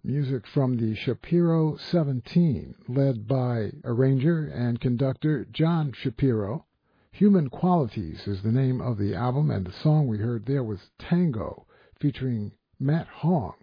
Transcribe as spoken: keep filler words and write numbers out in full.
Music from the Shapiro seventeen, led by arranger and conductor John Shapiro. Human Qualities is the name of the album, and the song we heard there was Tango, featuring Matt Hong.